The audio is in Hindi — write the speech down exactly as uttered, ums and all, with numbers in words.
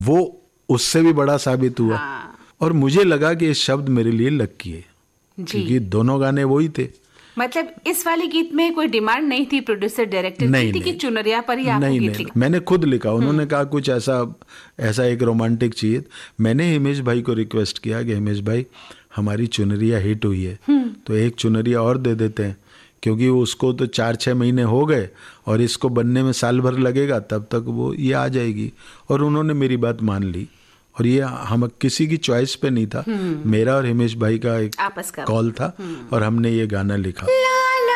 वो उससे भी बड़ा साबित हुआ। हाँ। और मुझे लगा कि ये शब्द मेरे लिए लकी है, क्योंकि दोनों गाने वही थे। मतलब इस वाले गीत में कोई डिमांड नहीं थी प्रोड्यूसर डायरेक्टर नहीं, की थी कि चुनरिया पर ही आपको नहीं, गीत नहीं, लिखा? मैंने खुद लिखा। उन्होंने कहा कुछ ऐसा ऐसा एक रोमांटिक चाहिए। मैंने हिमेश भाई को रिक्वेस्ट किया कि हिमेश भाई हमारी चुनरिया हिट हुई है तो एक चुनरिया और दे देते हैं, क्योंकि उसको तो चार छः महीने हो गए और इसको बनने में साल भर लगेगा, तब तक वो ये आ जाएगी। और उन्होंने मेरी बात मान ली। और ये हम किसी की चॉइस पे नहीं था, मेरा और हिमेश भाई का एक आपस का कॉल था और हमने ये गाना लिखा।